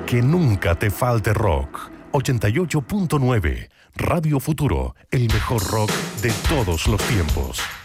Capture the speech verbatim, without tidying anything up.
Que nunca te falte rock. ochenta y ocho punto nueve. Radio Futuro, el mejor rock de todos los tiempos.